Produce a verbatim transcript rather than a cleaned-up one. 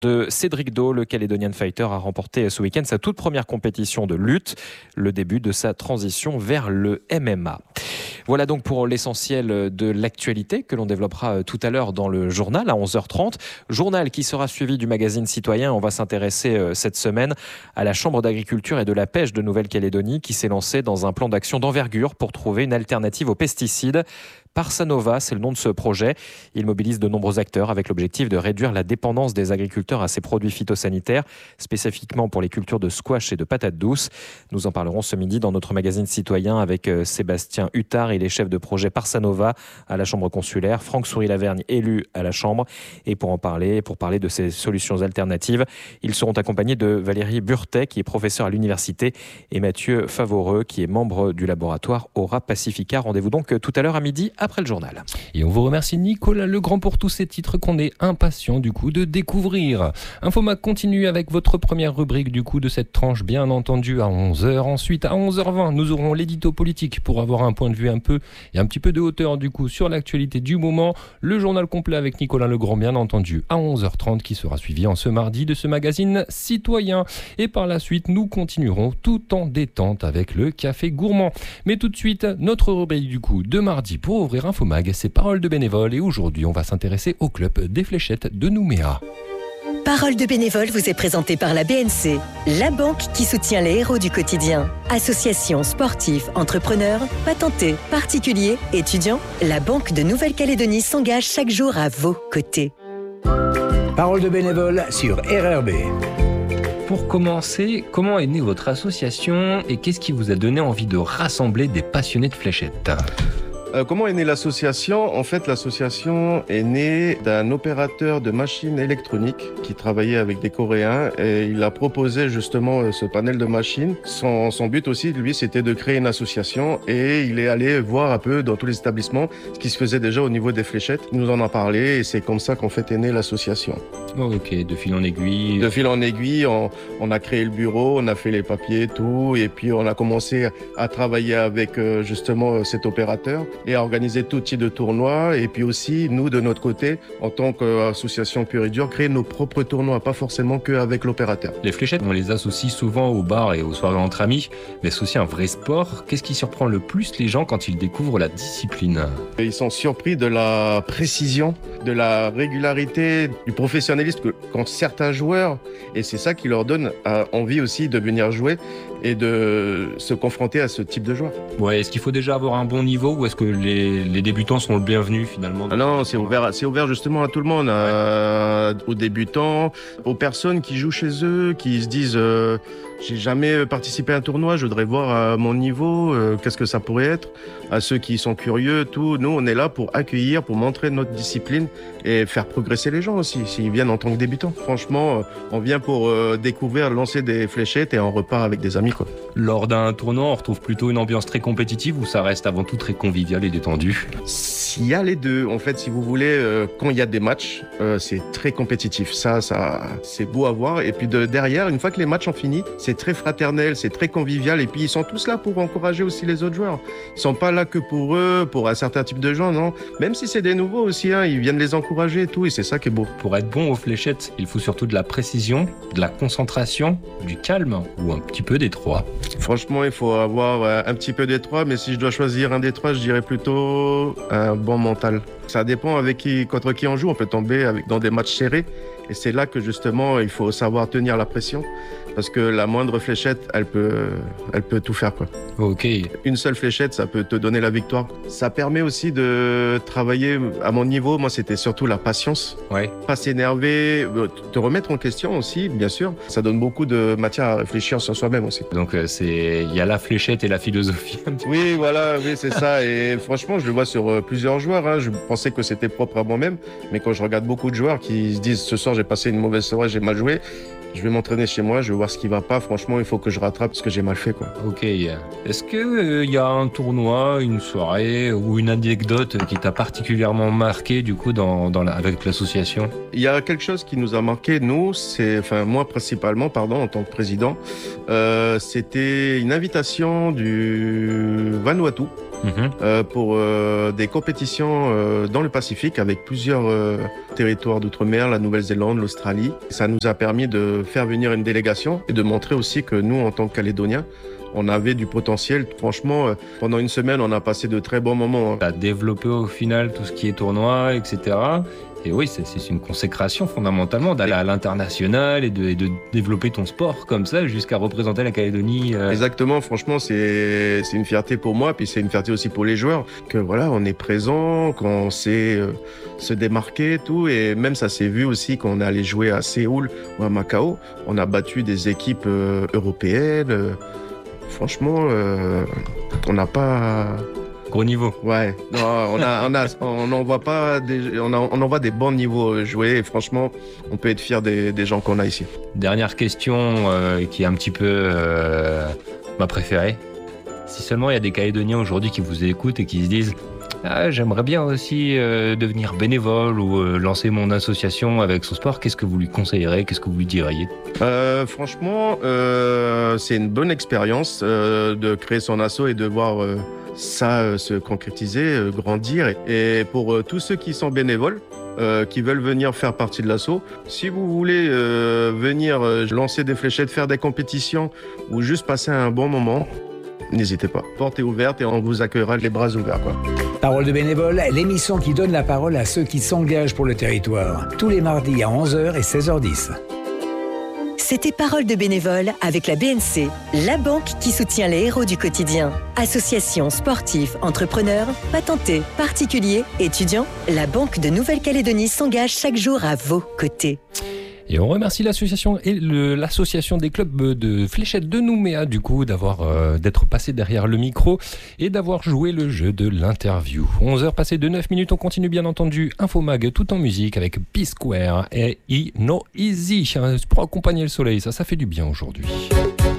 de Cédric Do. Le Calédonian Fighter a remporté ce week-end sa toute première compétition de lutte, le début de sa transition vers le M M A. Voilà donc pour l'essentiel de l'actualité que l'on développera tout à l'heure dans le journal à onze heures trente. Journal qui sera suivi du magazine Citoyen. On va s'intéresser cette semaine à la Chambre d'agriculture et de la pêche de Nouvelle-Calédonie qui s'est lancée dans un plan d'action d'envergure pour trouver une alternative aux pesticides. Parsanova, c'est le nom de ce projet. Il mobilise de nombreux acteurs avec l'objectif de réduire la dépendance des agriculteurs à ces produits phytosanitaires, spécifiquement pour les cultures de squash et de patates douces. Nous en parlerons ce midi dans notre magazine Citoyen avec Sébastien Huttard. Il est chef de projet Parsanova à la Chambre consulaire. Franck Souris-Lavergne, élu à la Chambre. Et pour en parler, pour parler de ces solutions alternatives, ils seront accompagnés de Valérie Burtet, qui est professeure à l'université, et Mathieu Favoreux, qui est membre du laboratoire Aura Pacifica. Rendez-vous donc tout à l'heure à midi après le journal. Et on vous remercie Nicolas Legrand pour tous ces titres qu'on est impatient du coup de découvrir. Infomac continue avec votre première rubrique du coup de cette tranche, bien entendu à onze heures. Ensuite à onze heures vingt, nous aurons l'édito politique pour avoir un point de vue un peu et un petit peu de hauteur du coup sur l'actualité du moment. Le journal complet avec Nicolas Legrand bien entendu à onze heures trente qui sera suivi en ce mardi de ce magazine Citoyen. Et par la suite, nous continuerons tout en détente avec le café gourmand. Mais tout de suite, notre rubrique du coup de mardi pour ouvrir Infomag, c'est Paroles de bénévoles et aujourd'hui on va s'intéresser au club des fléchettes de Nouméa. Paroles de bénévoles vous est présentée par la B N C, la banque qui soutient les héros du quotidien. Associations, sportifs, entrepreneurs, patentés, particuliers, étudiants, la Banque de Nouvelle-Calédonie s'engage chaque jour à vos côtés. Paroles de bénévoles sur R R B. Pour commencer, comment est née votre association et qu'est-ce qui vous a donné envie de rassembler des passionnés de fléchettes ? Euh, comment est née l'association ? En fait, l'association est née d'un opérateur de machines électroniques qui travaillait avec des Coréens et il a proposé justement ce panel de machines. Son, son but aussi, lui, c'était de créer une association et il est allé voir un peu dans tous les établissements ce qui se faisait déjà au niveau des fléchettes. Il nous en a parlé et c'est comme ça qu'en fait est née l'association. Oh, ok, de fil en aiguille. De fil en aiguille, on, on a créé le bureau, on a fait les papiers, tout, et puis on a commencé à travailler avec euh, justement cet opérateur et à organiser tout type de tournois. Et puis aussi, nous, de notre côté, en tant qu'association pure et dure, créer nos propres tournois, pas forcément qu'avec l'opérateur. Les fléchettes, on les associe souvent au bar et aux soirées entre amis, mais c'est aussi un vrai sport. Qu'est-ce qui surprend le plus les gens quand ils découvrent la discipline ? Ils sont surpris de la précision, de la régularité, du professionnalisme que qu'ont certains joueurs, et c'est ça qui leur donne euh, envie aussi de venir jouer et de se confronter à ce type de joueurs. Ouais, est-ce qu'il faut déjà avoir un bon niveau ou est-ce que les, les débutants sont le bienvenu finalement ? Ah non, c'est ouvert, c'est ouvert justement à tout le monde, euh, aux débutants, aux personnes qui jouent chez eux, qui se disent euh, j'ai jamais participé à un tournoi, je voudrais voir à mon niveau euh, qu'est-ce que ça pourrait être, à ceux qui sont curieux, tout. Nous, on est là pour accueillir, pour montrer notre discipline et faire progresser les gens aussi, s'ils viennent en tant que débutants. Franchement, on vient pour euh, découvrir, lancer des fléchettes et on repart avec des amis, quoi. Lors d'un tournoi, on retrouve plutôt une ambiance très compétitive ou ça reste avant tout très convivial et détendu ? S'il y a les deux, en fait, si vous voulez, euh, quand il y a des matchs, euh, c'est très compétitif. Ça, ça, c'est beau à voir. Et puis de, derrière, une fois que les matchs ont fini, c'est très fraternel, c'est très convivial. Et puis ils sont tous là pour encourager aussi les autres joueurs. Ils sont pas là que pour eux, pour un certain type de gens, non. Même si c'est des nouveaux aussi, hein, ils viennent les encourager et tout. Et c'est ça qui est beau. Pour être bon aux fléchettes, il faut surtout de la précision, de la concentration, du calme ou un petit peu des trois. Franchement, il faut avoir un petit peu des trois, mais si je dois choisir un des trois, je dirais plutôt un bon mental. Ça dépend avec qui, contre qui on joue. On peut tomber avec, dans des matchs serrés. Et c'est là que justement, il faut savoir tenir la pression. Parce que la moindre fléchette, elle peut, elle peut tout faire, quoi. Ok. Une seule fléchette, ça peut te donner la victoire. Ça permet aussi de travailler à mon niveau. Moi, c'était surtout la patience. Ouais. Pas s'énerver, te remettre en question aussi, bien sûr. Ça donne beaucoup de matière à réfléchir sur soi-même aussi. Donc, euh, c'est, il y a la fléchette et la philosophie. Oui, voilà, oui, c'est ça. Et franchement, je le vois sur euh, plusieurs joueurs, hein. Je pensais que c'était propre à moi-même. Mais quand je regarde beaucoup de joueurs qui se disent, ce soir, j'ai passé une mauvaise soirée, j'ai mal joué. Je vais m'entraîner chez moi, je vais voir ce qui va pas. Franchement, il faut que je rattrape ce que j'ai mal fait, quoi. Ok. Est-ce que il euh, y a un tournoi, une soirée ou une anecdote qui t'a particulièrement marqué du coup dans, dans la, avec l'association ? Il y a quelque chose qui nous a marqué, nous, c'est, enfin moi principalement, pardon, en tant que président, euh, c'était une invitation du Vanuatu Mmh. euh, pour euh, des compétitions euh, dans le Pacifique avec plusieurs euh, territoires d'outre-mer, la Nouvelle-Zélande, l'Australie. Ça nous a permis de faire venir une délégation et de montrer aussi que nous, en tant que Calédoniens, on avait du potentiel. Franchement, euh, pendant une semaine, on a passé de très bons moments. Tu as développé au final tout ce qui est tournoi, et cetera. Et oui, c'est, c'est une consécration fondamentalement d'aller à l'international et de, et de développer ton sport comme ça jusqu'à représenter la Calédonie. Euh... Exactement, franchement, c'est, c'est une fierté pour moi, puis c'est une fierté aussi pour les joueurs, que voilà, on est présent, qu'on sait euh, se démarquer et tout, et même ça s'est vu aussi quand on est allé jouer à Séoul ou à Macao, on a battu des équipes euh, européennes. Euh, franchement, euh, on n'a pas... Gros niveau. Ouais, non, on a, on a, on en voit pas, des, on, a, on en voit des bons niveaux joués. Et franchement, on peut être fier des, des gens qu'on a ici. Dernière question euh, qui est un petit peu euh, ma préférée. Si seulement il y a des Calédoniens aujourd'hui qui vous écoutent et qui se disent ah, j'aimerais bien aussi euh, devenir bénévole ou euh, lancer mon association avec son sport, qu'est-ce que vous lui conseillerez? Qu'est-ce que vous lui diriez? euh, Franchement, euh, c'est une bonne expérience euh, de créer son asso et de voir euh, ça euh, se concrétiser, euh, grandir. Et pour euh, tous ceux qui sont bénévoles, euh, qui veulent venir faire partie de l'asso, si vous voulez euh, venir euh, lancer des fléchettes, faire des compétitions ou juste passer un bon moment, n'hésitez pas. Porte est ouverte et on vous accueillera les bras ouverts, quoi. Parole de bénévole, l'émission qui donne la parole à ceux qui s'engagent pour le territoire. Tous les mardis à onze heures et seize heures dix. C'était Parole de bénévole avec la B N C, la banque qui soutient les héros du quotidien. Associations, sportifs, entrepreneurs, patentés, particuliers, étudiants, la Banque de Nouvelle-Calédonie s'engage chaque jour à vos côtés. Et on remercie l'association et le, l'association des clubs de fléchettes de Nouméa du coup d'avoir euh, d'être passé derrière le micro et d'avoir joué le jeu de l'interview. onze heures passées de neuf minutes, on continue bien entendu Infomag tout en musique avec P-Square et I No Easy pour accompagner le soleil. Ça, ça fait du bien aujourd'hui.